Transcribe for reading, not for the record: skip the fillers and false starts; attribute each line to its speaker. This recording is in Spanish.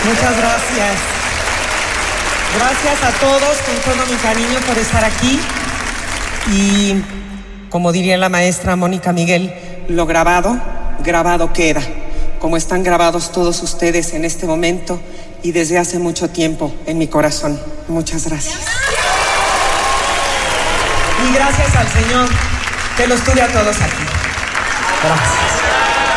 Speaker 1: Muchas gracias. Gracias a todos con todo mi cariño por estar aquí. Y como diría la maestra Mónica Miguel, lo grabado, grabado queda. Como están grabados todos ustedes en este momento y desde hace mucho tiempo en mi corazón. Muchas gracias. Y gracias al Señor que los tuve a todos aquí. Gracias.